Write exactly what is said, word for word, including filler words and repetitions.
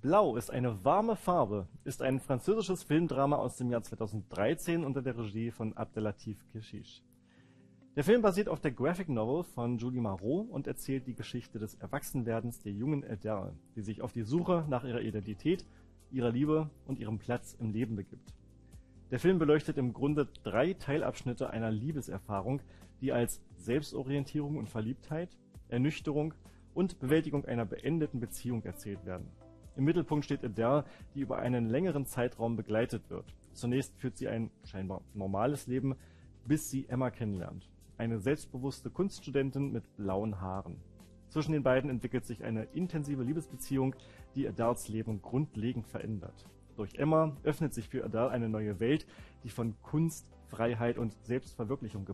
Blau ist eine warme Farbe ist ein französisches Filmdrama aus dem Jahr zweitausenddreizehn unter der Regie von Abdelatif Kechiche. Der Film basiert auf der Graphic Novel von Julie Marot und erzählt die Geschichte des Erwachsenwerdens der jungen Adele, die sich auf die Suche nach ihrer Identität, ihrer Liebe und ihrem Platz im Leben begibt. Der Film beleuchtet im Grunde drei Teilabschnitte einer Liebeserfahrung, die als Selbstorientierung und Verliebtheit, Ernüchterung und Bewältigung einer beendeten Beziehung erzählt werden. Im Mittelpunkt steht Adele, die über einen längeren Zeitraum begleitet wird. Zunächst führt sie ein scheinbar normales Leben, bis sie Emma kennenlernt, eine selbstbewusste Kunststudentin mit blauen Haaren. Zwischen den beiden entwickelt sich eine intensive Liebesbeziehung, die Adeles Leben grundlegend verändert. Durch Emma öffnet sich für Adele eine neue Welt, die von Kunst, Freiheit und Selbstverwirklichung